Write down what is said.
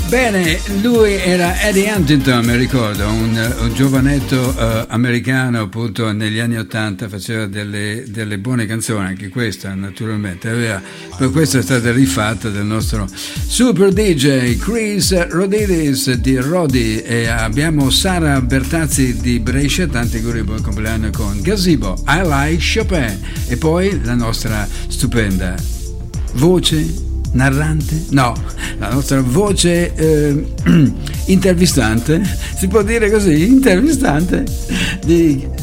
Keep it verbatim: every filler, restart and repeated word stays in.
Bene, lui era Eddie Huntington, mi ricordo, un, un giovanetto uh, americano, appunto negli anni ottanta, faceva delle, delle buone canzoni, anche questa naturalmente aveva, per questo è stata rifatta dal nostro super D J Chris Rodidis di Rodi, e abbiamo Sara Bertazzi di Brescia, tanti auguri, buon compleanno con Gazebo, I Like Chopin, e poi la nostra stupenda voce narrante? No, la nostra voce eh, intervistante, si può dire così, intervistante di